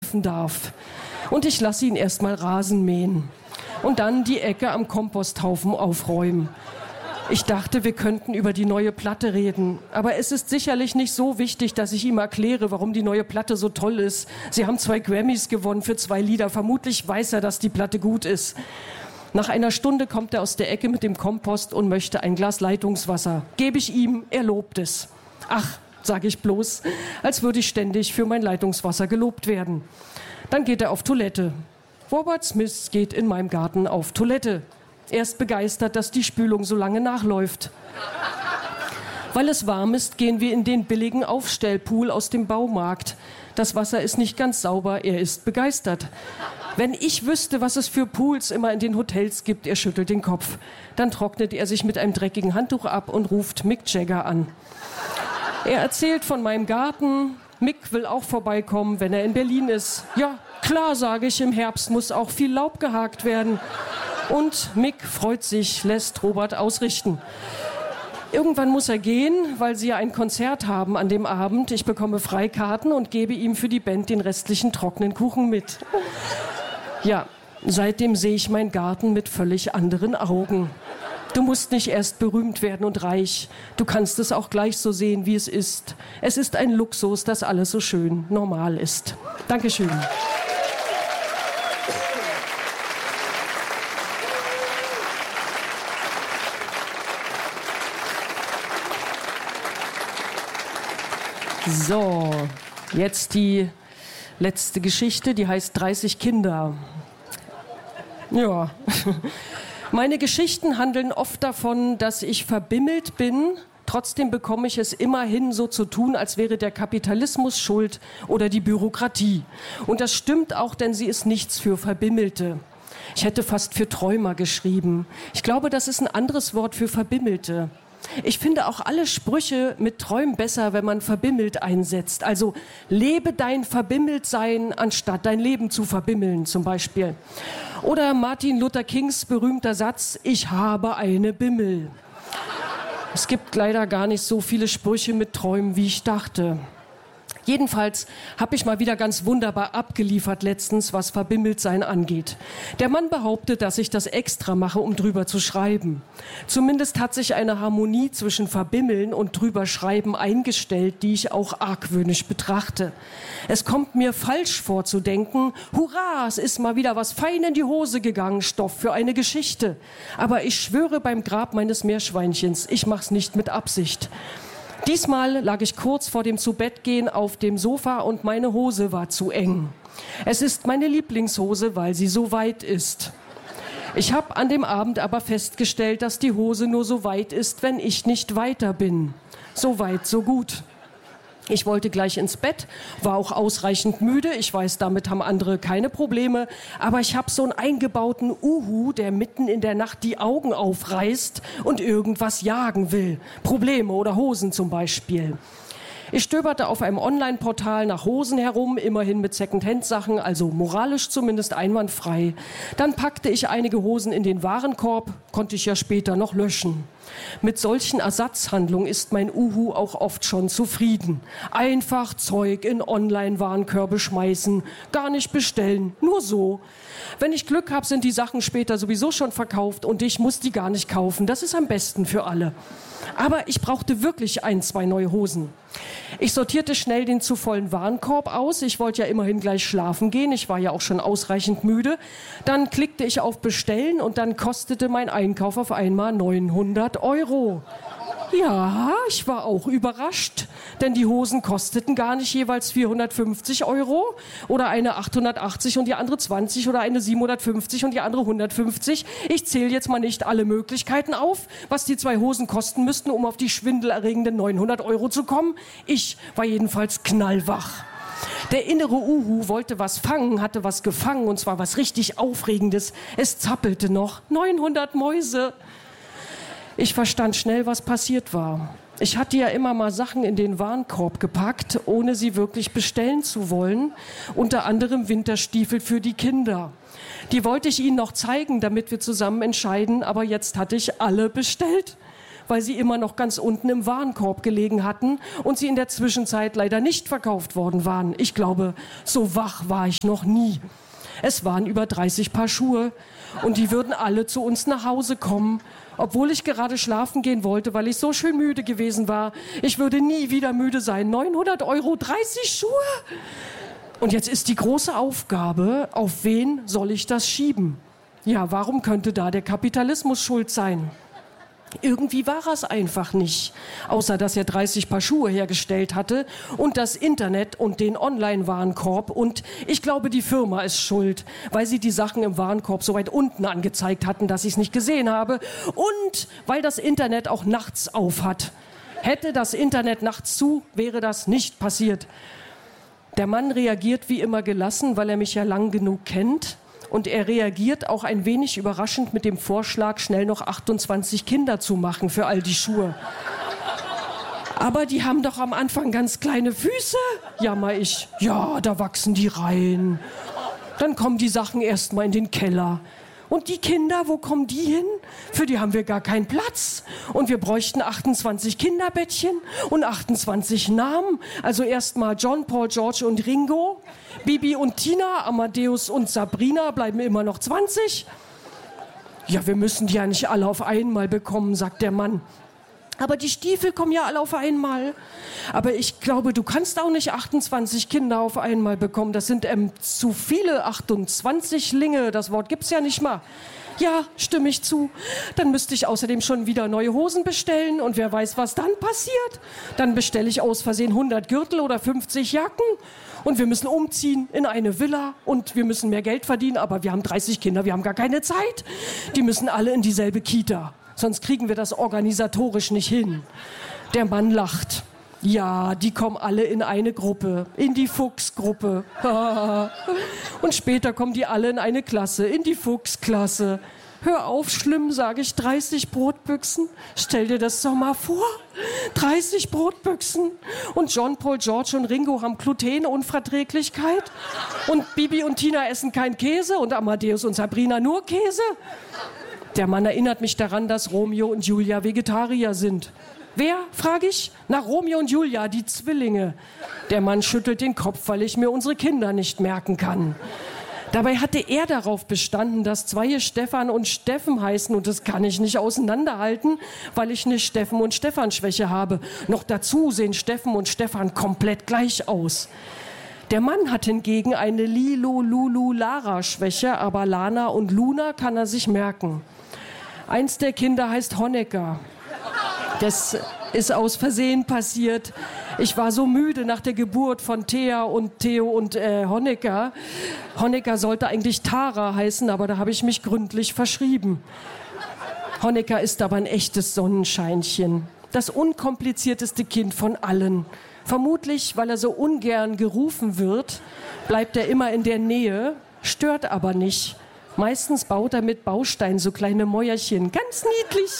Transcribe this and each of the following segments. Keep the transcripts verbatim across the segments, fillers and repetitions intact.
helfen darf. Und ich lasse ihn erst mal Rasen mähen und dann die Ecke am Komposthaufen aufräumen. Ich dachte, wir könnten über die neue Platte reden. Aber es ist sicherlich nicht so wichtig, dass ich ihm erkläre, warum die neue Platte so toll ist. Sie haben zwei Grammys gewonnen für zwei Lieder. Vermutlich weiß er, dass die Platte gut ist. Nach einer Stunde kommt er aus der Ecke mit dem Kompost und möchte ein Glas Leitungswasser. Gebe ich ihm, er lobt es. Ach, sage ich bloß, als würde ich ständig für mein Leitungswasser gelobt werden. Dann geht er auf Toilette. Robert Smith geht in meinem Garten auf Toilette. Er ist begeistert, dass die Spülung so lange nachläuft. Weil es warm ist, gehen wir in den billigen Aufstellpool aus dem Baumarkt. Das Wasser ist nicht ganz sauber, er ist begeistert. Wenn ich wüsste, was es für Pools immer in den Hotels gibt, er schüttelt den Kopf. Dann trocknet er sich mit einem dreckigen Handtuch ab und ruft Mick Jagger an. Er erzählt von meinem Garten. Mick will auch vorbeikommen, wenn er in Berlin ist. Ja, klar, sage ich, im Herbst muss auch viel Laub gehakt werden. Und Mick freut sich, lässt Robert ausrichten. Irgendwann muss er gehen, weil sie ja ein Konzert haben an dem Abend. Ich bekomme Freikarten und gebe ihm für die Band den restlichen trockenen Kuchen mit. Ja, seitdem sehe ich meinen Garten mit völlig anderen Augen. Du musst nicht erst berühmt werden und reich. Du kannst es auch gleich so sehen, wie es ist. Es ist ein Luxus, dass alles so schön normal ist. Dankeschön. So, jetzt die letzte Geschichte, die heißt dreißig Kinder. Ja, meine Geschichten handeln oft davon, dass ich verbimmelt bin. Trotzdem bekomme ich es immer hin, so zu tun, als wäre der Kapitalismus schuld oder die Bürokratie. Und das stimmt auch, denn sie ist nichts für Verbimmelte. Ich hätte fast für Träumer geschrieben. Ich glaube, das ist ein anderes Wort für Verbimmelte. Ich finde auch alle Sprüche mit Träumen besser, wenn man verbimmelt einsetzt. Also lebe dein Verbimmeltsein, anstatt dein Leben zu verbimmeln zum Beispiel. Oder Martin Luther Kings berühmter Satz, ich habe eine Bimmel. Es gibt leider gar nicht so viele Sprüche mit Träumen, wie ich dachte. Jedenfalls habe ich mal wieder ganz wunderbar abgeliefert letztens, was Verbimmeltsein angeht. Der Mann behauptet, dass ich das extra mache, um drüber zu schreiben. Zumindest hat sich eine Harmonie zwischen Verbimmeln und drüber schreiben eingestellt, die ich auch argwöhnisch betrachte. Es kommt mir falsch vor zu denken, hurra, es ist mal wieder was fein in die Hose gegangen, Stoff für eine Geschichte. Aber ich schwöre beim Grab meines Meerschweinchens, ich mach's nicht mit Absicht. Diesmal lag ich kurz vor dem Zubettgehen auf dem Sofa und meine Hose war zu eng. Es ist meine Lieblingshose, weil sie so weit ist. Ich habe an dem Abend aber festgestellt, dass die Hose nur so weit ist, wenn ich nicht weiter bin. So weit, so gut. Ich wollte gleich ins Bett, war auch ausreichend müde. Ich weiß, damit haben andere keine Probleme. Aber ich habe so einen eingebauten Uhu, der mitten in der Nacht die Augen aufreißt und irgendwas jagen will. Probleme oder Hosen zum Beispiel. Ich stöberte auf einem Online-Portal nach Hosen herum, immerhin mit Second-Hand-Sachen, also moralisch zumindest einwandfrei. Dann packte ich einige Hosen in den Warenkorb, konnte ich ja später noch löschen. Mit solchen Ersatzhandlungen ist mein Uhu auch oft schon zufrieden. Einfach Zeug in Online-Warenkörbe schmeißen, gar nicht bestellen, nur so. Wenn ich Glück habe, sind die Sachen später sowieso schon verkauft und ich muss die gar nicht kaufen. Das ist am besten für alle. Aber ich brauchte wirklich ein, zwei neue Hosen. Ich sortierte schnell den zu vollen Warenkorb aus. Ich wollte ja immerhin gleich schlafen gehen. Ich war ja auch schon ausreichend müde. Dann klickte ich auf Bestellen und dann kostete mein Einkauf auf einmal neunhundert Euro. Ja, ich war auch überrascht, denn die Hosen kosteten gar nicht jeweils vierhundertfünfzig Euro oder eine achthundertachtzig und die andere zwanzig oder eine siebenhundertfünfzig und die andere hundertfünfzig. Ich zähle jetzt mal nicht alle Möglichkeiten auf, was die zwei Hosen kosten müssten, um auf die schwindelerregenden neunhundert Euro zu kommen. Ich war jedenfalls knallwach. Der innere Uhu wollte was fangen, hatte was gefangen und zwar was richtig Aufregendes. Es zappelte noch. neunhundert Mäuse. Ich verstand schnell, was passiert war. Ich hatte ja immer mal Sachen in den Warenkorb gepackt, ohne sie wirklich bestellen zu wollen. Unter anderem Winterstiefel für die Kinder. Die wollte ich Ihnen noch zeigen, damit wir zusammen entscheiden, aber jetzt hatte ich alle bestellt. weil sie immer noch ganz unten im Warenkorb gelegen hatten und sie in der Zwischenzeit leider nicht verkauft worden waren. Ich glaube, so wach war ich noch nie. Es waren über dreißig Paar Schuhe und die würden alle zu uns nach Hause kommen, obwohl ich gerade schlafen gehen wollte, weil ich so schön müde gewesen war. Ich würde nie wieder müde sein. neunhundert Euro, dreißig Schuhe. Und jetzt ist die große Aufgabe, auf wen soll ich das schieben? Ja, warum könnte da der Kapitalismus schuld sein? Irgendwie war es einfach nicht, außer dass er dreißig Paar Schuhe hergestellt hatte und das Internet und den Online-Warenkorb. Und ich glaube, die Firma ist schuld, weil sie die Sachen im Warenkorb so weit unten angezeigt hatten, dass ich es nicht gesehen habe. Und weil das Internet auch nachts auf hat. Hätte das Internet nachts zu, wäre das nicht passiert. Der Mann reagiert wie immer gelassen, weil er mich ja lang genug kennt. Und er reagiert auch ein wenig überraschend mit dem Vorschlag, schnell noch achtundzwanzig Kinder zu machen für all die Schuhe. Aber die haben doch am Anfang ganz kleine Füße, jammer ich. Ja, da wachsen die rein. Dann kommen die Sachen erst mal in den Keller. Und die Kinder, wo kommen die hin? Für die haben wir gar keinen Platz. Und wir bräuchten achtundzwanzig Kinderbettchen und achtundzwanzig Namen. Also erstmal John, Paul, George und Ringo. Bibi und Tina, Amadeus und Sabrina bleiben immer noch zwanzig. Ja, wir müssen die ja nicht alle auf einmal bekommen, sagt der Mann. Aber die Stiefel kommen ja alle auf einmal. Aber ich glaube, du kannst auch nicht achtundzwanzig Kinder auf einmal bekommen. Das sind ähm, zu viele, achtundzwanzig Linge. Das Wort gibt's ja nicht mal. Ja, stimme ich zu. Dann müsste ich außerdem schon wieder neue Hosen bestellen. Und wer weiß, was dann passiert. Dann bestelle ich aus Versehen hundert Gürtel oder fünfzig Jacken. Und wir müssen umziehen in eine Villa. Und wir müssen mehr Geld verdienen. Aber wir haben dreißig Kinder, wir haben gar keine Zeit. Die müssen alle in dieselbe Kita. Sonst kriegen wir das organisatorisch nicht hin. Der Mann lacht. Ja, die kommen alle in eine Gruppe, in die Fuchsgruppe. Und später kommen die alle in eine Klasse, in die Fuchsklasse. Hör auf, schlimm, sage ich, dreißig Brotbüchsen. Stell dir das doch mal vor. dreißig Brotbüchsen. Und John, Paul, George und Ringo haben Glutenunverträglichkeit. Und Bibi und Tina essen kein Käse und Amadeus und Sabrina nur Käse. Der Mann erinnert mich daran, dass Romeo und Julia Vegetarier sind. Wer, frage ich? Na, Romeo und Julia, die Zwillinge. Der Mann schüttelt den Kopf, weil ich mir unsere Kinder nicht merken kann. Dabei hatte er darauf bestanden, dass zwei Stefan und Steffen heißen und das kann ich nicht auseinanderhalten, weil ich eine Steffen- und Stefan-Schwäche habe. Noch dazu sehen Steffen und Stefan komplett gleich aus. Der Mann hat hingegen eine Lilo-Lulu-Lara-Schwäche, aber Lana und Luna kann er sich merken. Eins der Kinder heißt Honecker. Das ist aus Versehen passiert. Ich war so müde nach der Geburt von Thea und Theo und äh, Honecker. Honecker sollte eigentlich Tara heißen, aber da habe ich mich gründlich verschrieben. Honecker ist aber ein echtes Sonnenscheinchen. Das unkomplizierteste Kind von allen. Vermutlich, weil er so ungern gerufen wird, bleibt er immer in der Nähe, stört aber nicht. Meistens baut er mit Baustein so kleine Mäuerchen. Ganz niedlich.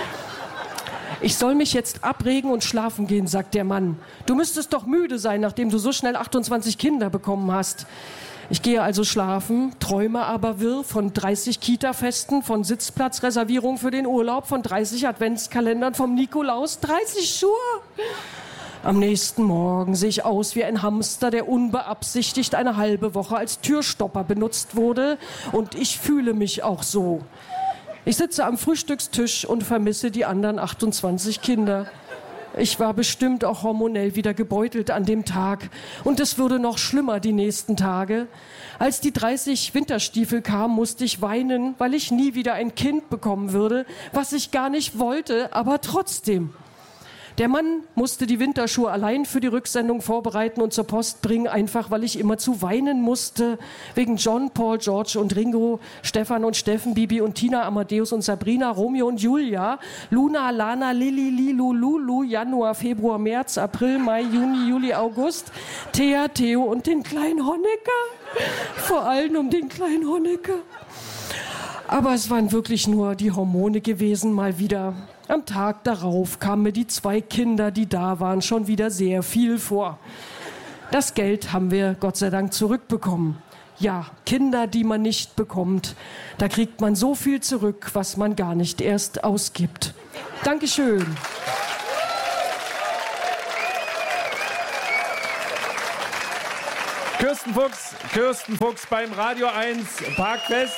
Ich soll mich jetzt abregen und schlafen gehen, sagt der Mann. Du müsstest doch müde sein, nachdem du so schnell achtundzwanzig Kinder bekommen hast. Ich gehe also schlafen, träume aber wirr von dreißig Kita-Festen, von Sitzplatzreservierung für den Urlaub, von dreißig Adventskalendern vom Nikolaus, dreißig Schuhe. Am nächsten Morgen sehe ich aus wie ein Hamster, der unbeabsichtigt eine halbe Woche als Türstopper benutzt wurde. Und ich fühle mich auch so. Ich sitze am Frühstückstisch und vermisse die anderen achtundzwanzig Kinder. Ich war bestimmt auch hormonell wieder gebeutelt an dem Tag. Und es würde noch schlimmer die nächsten Tage. Als die dreißig Winterstiefel kamen, musste ich weinen, weil ich nie wieder ein Kind bekommen würde, was ich gar nicht wollte, aber trotzdem. Der Mann musste die Winterschuhe allein für die Rücksendung vorbereiten und zur Post bringen, einfach weil ich immer zu weinen musste. Wegen John, Paul, George und Ringo, Stefan und Steffen, Bibi und Tina, Amadeus und Sabrina, Romeo und Julia, Luna, Lana, Lili, Lilu, Lulu, Januar, Februar, März, April, Mai, Juni, Juli, August, Thea, Theo und den kleinen Honecker. Vor allem um den kleinen Honecker. Aber es waren wirklich nur die Hormone gewesen, mal wieder. Am Tag darauf kamen mir die zwei Kinder, die da waren, schon wieder sehr viel vor. Das Geld haben wir Gott sei Dank zurückbekommen. Ja, Kinder, die man nicht bekommt, da kriegt man so viel zurück, was man gar nicht erst ausgibt. Dankeschön. Kirsten Fuchs, Kirsten Fuchs beim Radio eins Parkfest.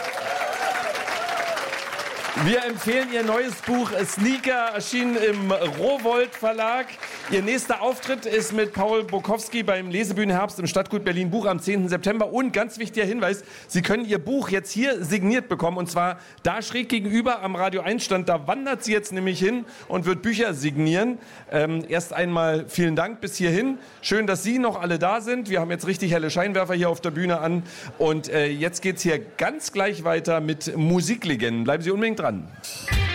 Wir empfehlen ihr neues Buch Sneaker, erschienen im Rowohlt Verlag. Ihr nächster Auftritt ist mit Paul Bukowski beim Lesebühne Herbst im Stadtgut Berlin Buch am zehnten September. Und ganz wichtiger Hinweis, Sie können Ihr Buch jetzt hier signiert bekommen. Und zwar da schräg gegenüber am Radio eins Stand. Da wandert sie jetzt nämlich hin und wird Bücher signieren. Ähm, erst einmal vielen Dank bis hierhin. Schön, dass Sie noch alle da sind. Wir haben jetzt richtig helle Scheinwerfer hier auf der Bühne an. Und äh, jetzt geht's hier ganz gleich weiter mit Musiklegenden. Bleiben Sie unbedingt dran.